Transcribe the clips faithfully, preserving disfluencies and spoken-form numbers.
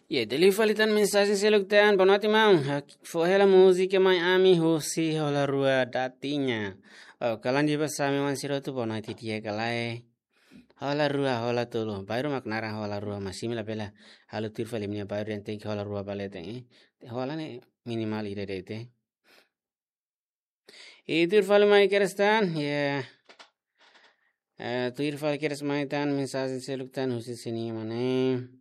E dele falitan mensagem seluktan bonati mau fohela música mai ami hosi hola rua datinya. Oh kalan di pasami man siro tu bonati dia kalai. Hola rua hola tulu. Bayro maknara hola rua masih mila bela. Halu tir fali minya bayro yang tek hola rua balete eh. Hola ne minimal ide dete. E tir fali mai kerestan ya. Eh tir fali keres mai tan mensagem seluktan hosi sini mana.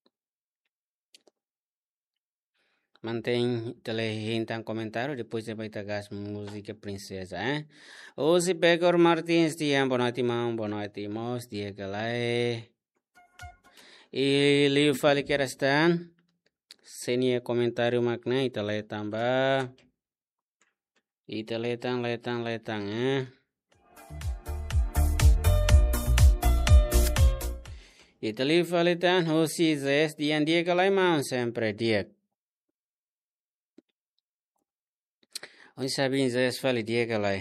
Mantém telehintang comentário, depois você vai tagar música princesa, hein? Hoje Pegor Martins, dia boa noite, irmão, boa noite, irmãos, dia galera. E Liu fale que era stan, senia comentário magna, itale tambah, itale tang, letang, letang, eh? Itali fale tan, hoje zes, dia dia galera, irmão, sempre dia. Hoje sabem zes fale dia galera.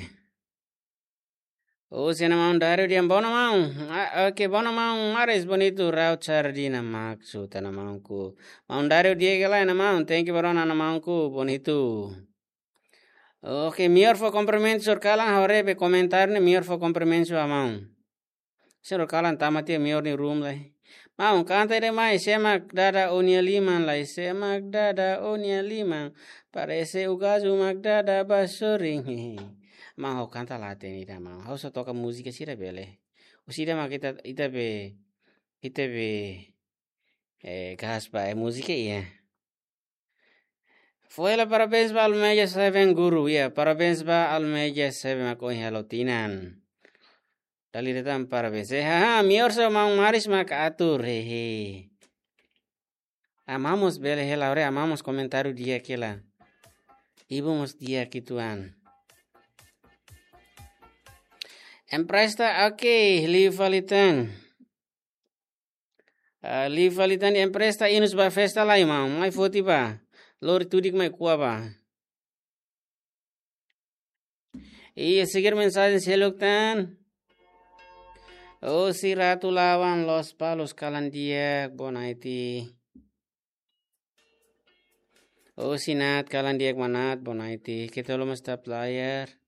Oh, sina mau dari dia bono mau. Oke, bono mau. Maris bonito rau sardina maksu tana mauku. Mau dari dia kelai na mau. Thank you barona na mauku bonito. Oke, mior fo complemento sur kalang hore be komentar ne mior fo complemento a mau. Sur kalang tamati mior ni room lai. Mau kanta de mai semak dada onia liman lai semak dada onia liman. Parece ugazu magdada basuring. Mau canta lá tem ida mau. Hau só toca música sira bele. O sira ma kita ita be ita be eh gaspa é música ia. Foi lá parabéns ba Almeja Seven Guru ya. Parabéns ba Almeja Seven ako hello tinan. Dali datang parabéns. Eh ha mi orso mau maris mak atur hehe. Amamos bele hela ore amamos comentário dia aquela. Ibamos dia kituan. Empresta oke, okay. Livalitan. Uh, Livalitan empresta inus ba festa lai mau, mai foti ba. Lori tudik mai kuah ba. Iya seguir mensagem seluktan. Oh si ratu lawan los palos kalandiak bonaiti. Oh si nat kalandiak manat bonaiti. Kita lo mesta player.